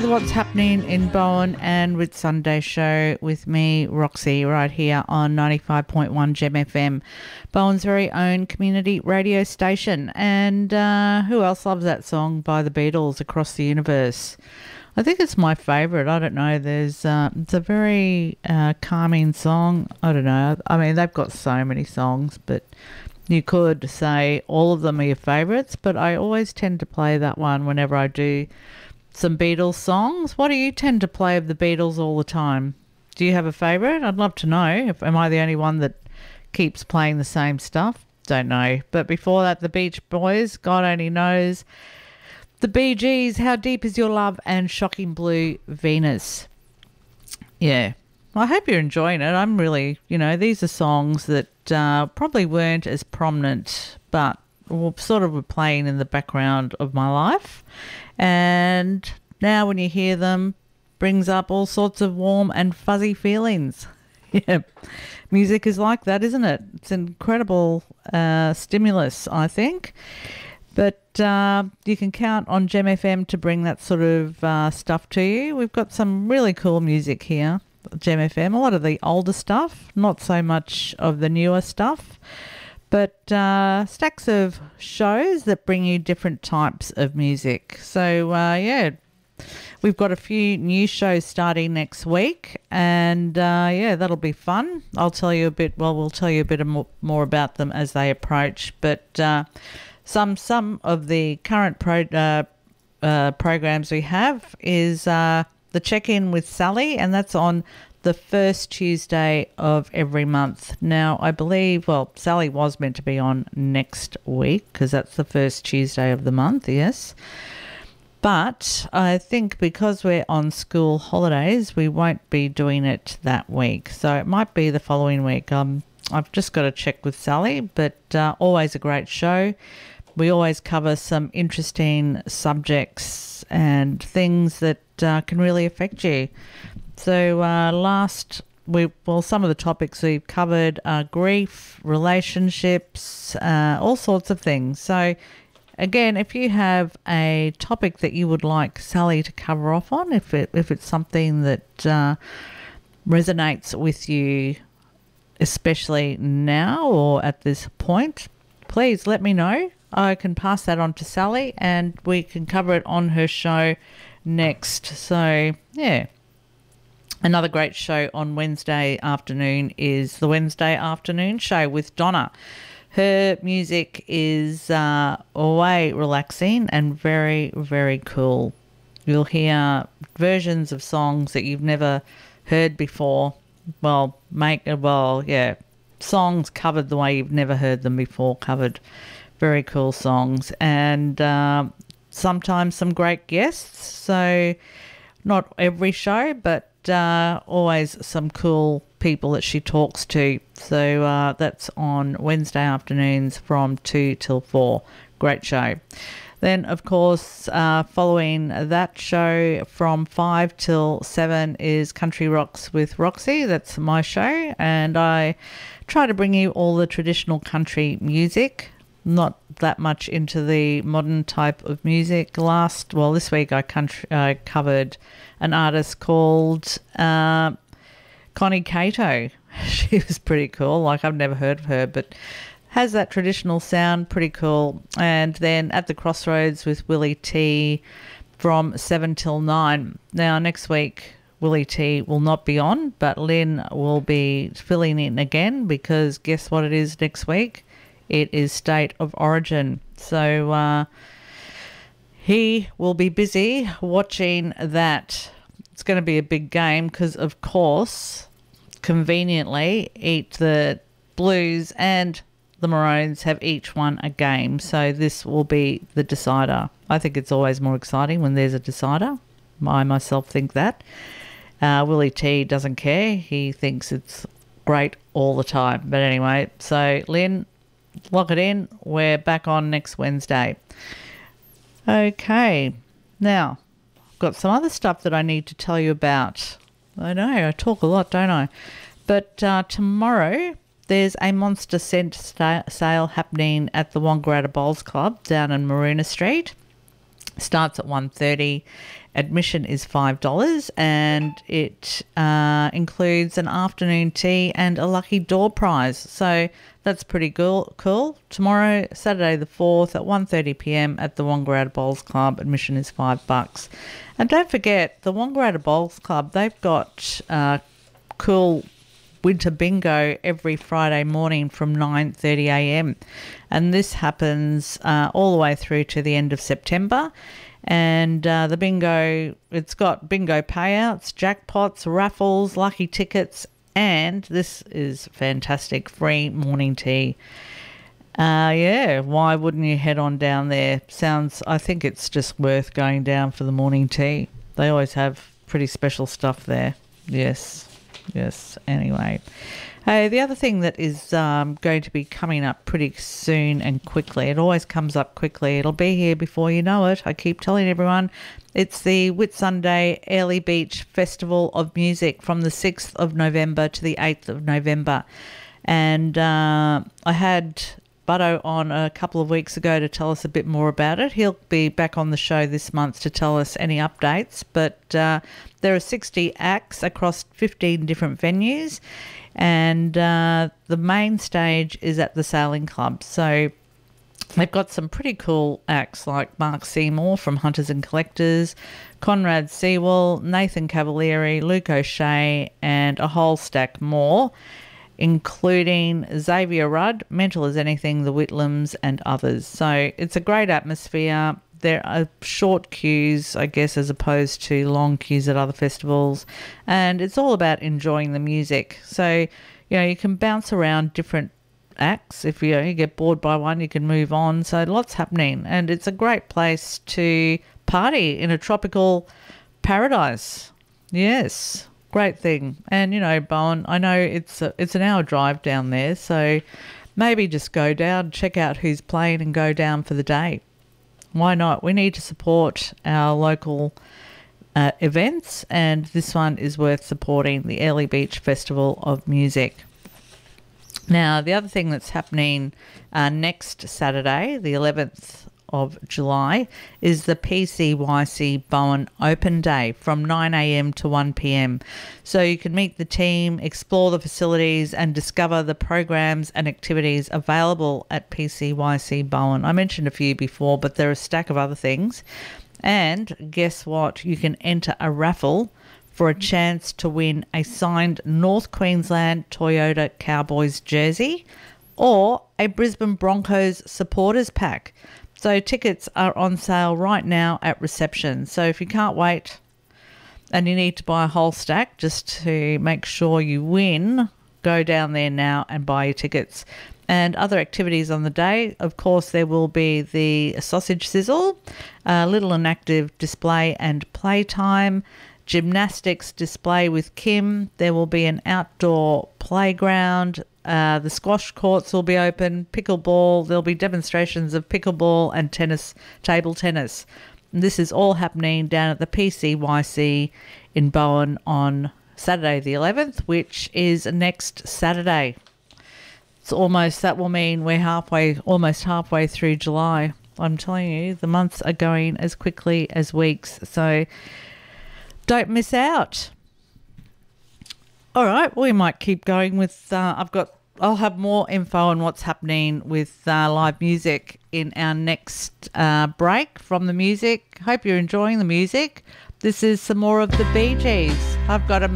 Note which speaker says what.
Speaker 1: what's happening in Bowen and with Sunday Show with me, Roxy, right here on 95.1 Gem FM, Bowen's very own community radio station. And who else loves that song by the Beatles, Across the Universe? I think it's my favourite. I don't know. It's a very calming song. I don't know. I mean, they've got so many songs, but you could say all of them are your favourites, but I always tend to play that one whenever I do some Beatles songs. What do you tend to play of the Beatles all the time? Do you have a favourite? I'd love to know. Am I the only one that keeps playing the same stuff? Don't know. But before that, the Beach Boys, God Only Knows. The Bee Gees, How Deep Is Your Love, and Shocking Blue, Venus. Yeah. I hope you're enjoying it. I'm really, these are songs that probably weren't as prominent, but sort of were playing in the background of my life. And now when you hear them, brings up all sorts of warm and fuzzy feelings. Yeah, music is like that, isn't it? It's an incredible stimulus, I think. But you can count on Gem FM to bring that sort of stuff to you. We've got some really cool music here, Gem FM. A lot of the older stuff, not so much of the newer stuff. But stacks of shows that bring you different types of music. So, we've got a few new shows starting next week. And, that'll be fun. We'll tell you a bit more about them as they approach. But some of the current programs we have is the Check-In with Sally, and that's on the first Tuesday of every month. Now, I believe, Sally was meant to be on next week because that's the first Tuesday of the month, yes. But I think because we're on school holidays, we won't be doing it that week. So it might be the following week. I've just got to check with Sally, but always a great show. We always cover some interesting subjects and things that can really affect you. So some of the topics we've covered are grief, relationships, all sorts of things. So again, if you have a topic that you would like Sally to cover off on, if it's something that resonates with you, especially now or at this point, please let me know. I can pass that on to Sally and we can cover it on her show next. So, yeah. Another great show on Wednesday afternoon is the Wednesday afternoon show with Donna. Her music is way relaxing and very, very cool. You'll hear versions of songs that you've never heard before. Songs covered the way you've never heard them before, covered. Very cool songs. And sometimes some great guests. So not every show, but always some cool people that she talks to. So that's on Wednesday afternoons from 2 till 4. Great show. Then, of course, following that show from 5 till 7 is Country Rocks with Roxy. That's my show. And I try to bring you all the traditional country music. Not that much into the modern type of music. This week I covered an artist called Connie Cato. She was pretty cool. I've never heard of her, but has that traditional sound, pretty cool. And then At the Crossroads with Willie T from 7 till 9. Now, next week, Willie T will not be on, but Lynn will be filling in again because guess what it is next week? It is State of Origin. So he will be busy watching that. It's going to be a big game because, of course, conveniently, the Blues and the Maroons have each won a game. So this will be the decider. I think it's always more exciting when there's a decider. I myself think that. Willie T doesn't care. He thinks it's great all the time. But anyway, so Lynn, lock it in. We're back on next Wednesday. Okay. Now, I've got some other stuff that I need to tell you about. I know, I talk a lot, don't I? But tomorrow there's a Monster Scent sale happening at the Wangaratta Bowls Club down in Maroona Street. Starts at 1:30 Admission is $5 and it includes an afternoon tea and a lucky door prize. So that's pretty cool. Tomorrow, Saturday the 4th at 1:30pm at the Wangaratta Bowls Club. Admission is $5. And don't forget, the Wangaratta Bowls Club, they've got cool winter bingo every Friday morning from 9:30am. And this happens all the way through to the end of September. And the bingo, it's got bingo payouts, jackpots, raffles, lucky tickets, and this is fantastic, free morning tea. Yeah, why wouldn't you head on down there? I think it's just worth going down for the morning tea. They always have pretty special stuff there. Yes, anyway. Hey, the other thing that is going to be coming up pretty soon and quickly, it always comes up quickly, it'll be here before you know it, I keep telling everyone, it's the Whitsunday Airlie Beach Festival of Music from the 6th of November to the 8th of November. And I had Butto on a couple of weeks ago to tell us a bit more about it. He'll be back on the show this month to tell us any updates, but there are 60 acts across 15 different venues, and the main stage is at the Sailing Club. So they've got some pretty cool acts like Mark Seymour from Hunters and Collectors, Conrad Sewell, Nathan Cavalieri, Luke O'Shea, and a whole stack more, including Xavier Rudd, Mental as Anything, the Whitlams, and others. So it's a great atmosphere. There are short queues, I guess, as opposed to long queues at other festivals. And it's all about enjoying the music. So, you can bounce around different acts. If you get bored by one, you can move on. So lots happening. And it's a great place to party in a tropical paradise. Yes, great thing. And, Bowen, I know it's an hour drive down there. So maybe just go down, check out who's playing and go down for the day. Why not? We need to support our local events, and this one is worth supporting, the Airlie Beach Festival of Music. Now, the other thing that's happening next Saturday, the 11th of July, is the PCYC Bowen Open Day from 9am to 1pm. So you can meet the team, explore the facilities, and discover the programs and activities available at PCYC Bowen. I mentioned a few before, but there are a stack of other things. And guess what? You can enter a raffle for a chance to win a signed North Queensland Toyota Cowboys jersey or a Brisbane Broncos supporters pack. So tickets are on sale right now at reception. So if you can't wait and you need to buy a whole stack just to make sure you win, go down there now and buy your tickets. And other activities on the day, of course, there will be the sausage sizzle, little and active display and playtime, gymnastics display with Kim. There will be an outdoor playground. The squash courts will be open, pickleball. There'll be demonstrations of pickleball and tennis, table tennis. And this is all happening down at the PCYC in Bowen on Saturday the 11th, which is next Saturday. That will mean we're almost halfway through July. I'm telling you, the months are going as quickly as weeks. So don't miss out. All right, we might keep going with, I'll have more info on what's happening with live music in our next break from the music. Hope you're enjoying the music. This is some more of the Bee Gees. I've got a